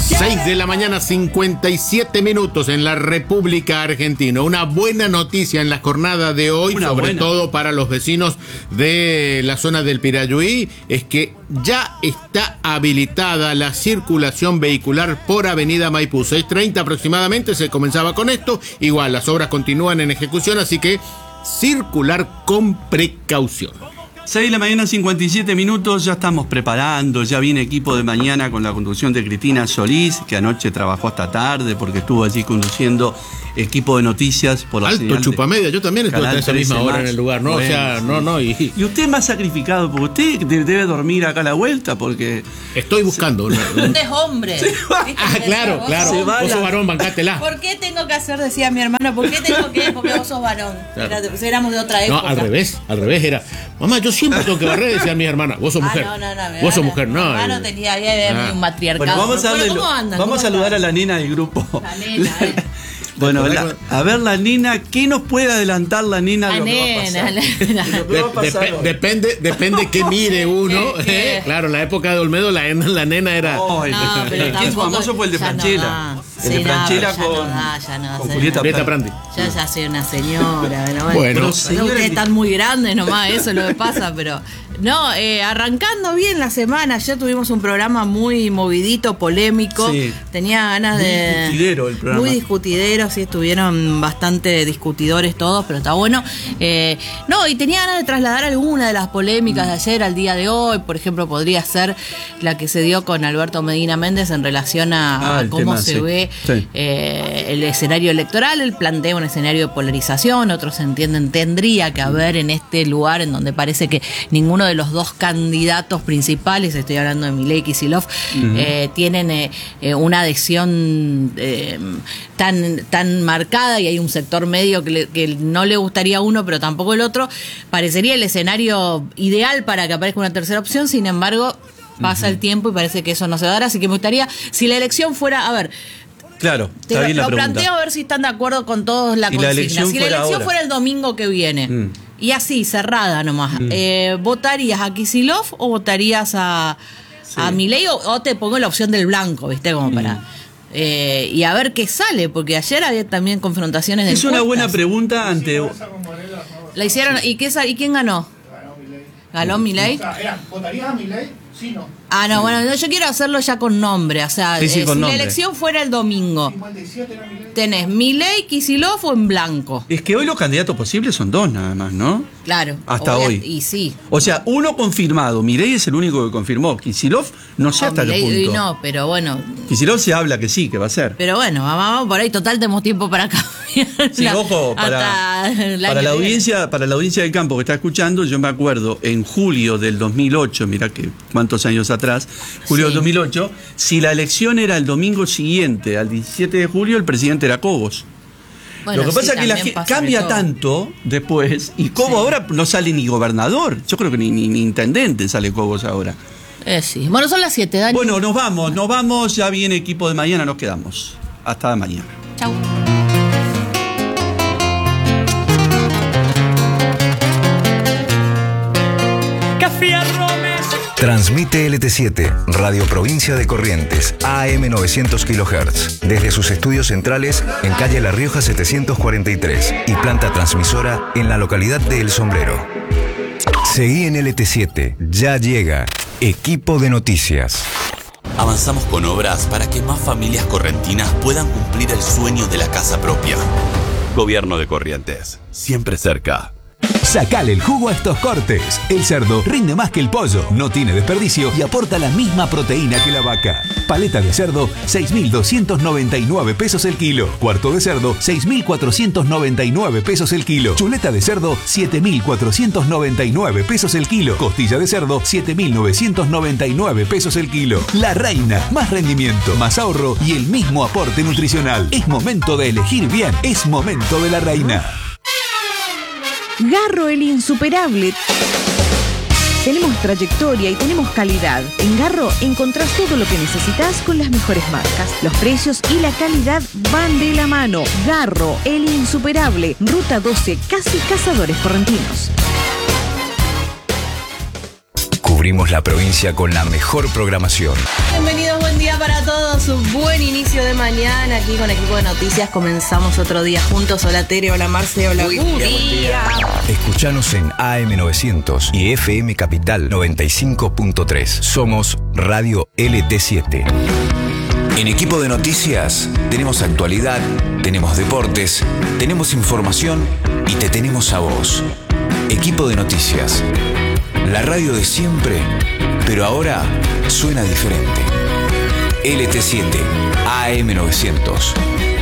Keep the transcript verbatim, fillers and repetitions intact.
seis de la mañana, cincuenta y siete minutos en la República Argentina. Una buena noticia en la jornada de hoy, Una sobre buena. todo para los vecinos de la zona del Pirayuí, es que ya está habilitada la circulación vehicular por Avenida Maipú. seis treinta aproximadamente se comenzaba con esto. Igual, las obras continúan en ejecución, así que circular con precaución. seis de la mañana, cincuenta y siete minutos, ya estamos preparando, ya viene equipo de mañana con la conducción de Cristina Solís, que anoche trabajó hasta tarde porque estuvo allí conduciendo equipo de noticias por la Alto chupamedia, yo también estuve a esa misma hora en el lugar, ¿no? Bueno, o sea, sí. no, no. Y... y usted es más sacrificado, porque usted debe dormir acá a la vuelta, porque... Estoy buscando. Usted es hombre. Ah, claro, claro. Vos, vos sos varón, bancátela. ¿Por qué tengo que hacer, decía mi hermano, por qué tengo que, porque vos sos varón? Claro. Era, pues éramos de otra época. No, al revés, al revés era, mamá, yo siempre tengo que barrer, decía mi hermana, vos sos mujer. Ah, no, no, no. Vos sos mujer, no. Mi hermano tenía ahí ah. un matriarcado. Bueno, vamos a, bueno, ¿cómo andan? Vamos a saludar a la nena del grupo. La nena, eh. Bueno, la, a ver la nena, ¿qué nos puede adelantar la nena de lo que va a pasar? La, de, dep depende, depende que mire uno. ¿eh? Claro, en la época de Olmedo la, la nena era... Oh, no, el más famoso fue el de Franchella. No el de Franchella sí, con, no da, ya no con Julieta Prandi. Yo ya soy una señora. ¿no? Bueno, pero ustedes están muy grandes nomás, eso es lo que pasa, pero... No, eh, arrancando bien la semana, ayer tuvimos un programa muy movidito, polémico. Sí. Tenía ganas muy de... Muy discutidero el programa. Muy discutidero, sí, estuvieron bastante discutidores todos, pero está bueno. Eh, no, y tenía ganas de trasladar alguna de las polémicas de ayer al día de hoy. Por ejemplo, podría ser la que se dio con Alberto Medina Méndez en relación a, ah, a cómo tema, se sí. ve sí. Eh, el escenario electoral. Él plantea un escenario de polarización, otros entienden tendría que haber en este lugar en donde parece que ninguno de los dos candidatos principales, estoy hablando de Milei y Kicillof, uh-huh. eh, tienen eh, eh, una adhesión eh, tan, tan marcada, y hay un sector medio que, le, que no le gustaría uno pero tampoco el otro. Parecería el escenario ideal para que aparezca una tercera opción, sin embargo pasa uh-huh. el tiempo y parece que eso no se va a dar, así que me gustaría, si la elección fuera, a ver, claro, te está lo, bien la lo pregunta. planteo a ver si están de acuerdo con todos la consigna. La si la elección fuera, fuera el domingo que viene, mm. y así, cerrada nomás, mm. eh, ¿votarías a Kicillof o votarías a, sí. a Milei, o, o te pongo la opción del blanco, viste, como mm. para... Eh, y a ver qué sale, porque ayer había también confrontaciones de Es encuestas. Una buena pregunta ante... La hicieron, ¿y, qué, y quién ganó? ¿Ganó Milei? ¿Votarías a Milei? Sí, no. Ah, no, bueno, yo quiero hacerlo ya con nombre, o sea, sí, sí, eh, con si nombre. La elección fuera el domingo, tenés Milei, Kicillof o en blanco. Es que hoy los candidatos posibles son dos nada más, ¿no? Claro. Hasta hoy. Y sí. O sea, uno confirmado, Milei es el único que confirmó, Kicillof no sé no, hasta Milei, qué punto. No, pero bueno. Kicillof se habla que sí, que va a ser. Pero bueno, vamos por ahí, total tenemos tiempo para cambiar. Sí, la, ojo, para, para la audiencia, para la audiencia del campo que está escuchando, yo me acuerdo en julio del dos mil ocho, mirá que cuántos años atrás, julio sí. del dos mil ocho, si la elección era el domingo siguiente, al diecisiete de julio, el presidente era Cobos. Bueno, lo que pasa sí, es que la gente cambia tanto después, y Cobos sí. ahora no sale ni gobernador, yo creo que ni, ni, ni intendente sale Cobos ahora. Eh, sí. Bueno, son las siete, Dani. Bueno, nos vamos, nos vamos, ya viene equipo de mañana, nos quedamos. Hasta mañana. Chau. Transmite L T siete, Radio Provincia de Corrientes, A M novecientos kilohertz, desde sus estudios centrales en calle La Rioja setecientos cuarenta y tres y planta transmisora en la localidad de El Sombrero. Seguí en L T siete, ya llega Equipo de Noticias. Avanzamos con obras para que más familias correntinas puedan cumplir el sueño de la casa propia. Gobierno de Corrientes, siempre cerca. Sacale el jugo a estos cortes. El cerdo rinde más que el pollo, no tiene desperdicio y aporta la misma proteína que la vaca. Paleta de cerdo, seis mil doscientos noventa y nueve pesos el kilo. Cuarto de cerdo, seis mil cuatrocientos noventa y nueve pesos el kilo. Chuleta de cerdo, siete mil cuatrocientos noventa y nueve pesos el kilo. Costilla de cerdo, siete mil novecientos noventa y nueve pesos el kilo. La Reina, más rendimiento, más ahorro y el mismo aporte nutricional. Es momento de elegir bien, es momento de La Reina. Garro el insuperable. Tenemos trayectoria y tenemos calidad. En Garro encontrás todo lo que necesitas con las mejores marcas. Los precios y la calidad van de la mano. Garro el insuperable. Ruta doce, casi Cazadores Correntinos. Cubrimos la provincia con la mejor programación. Bienvenidos, buen día para todos. buen inicio de mañana aquí con Equipo de Noticias. Comenzamos otro día juntos. Hola Tere, hola Marce, hola Guri. Escuchanos en A M novecientos y F M Capital noventa y cinco punto tres. Somos Radio L T siete. En Equipo de Noticias tenemos actualidad, tenemos deportes, tenemos información y te tenemos a vos. Equipo de Noticias. La radio de siempre, pero ahora suena diferente. L T siete, A M novecientos.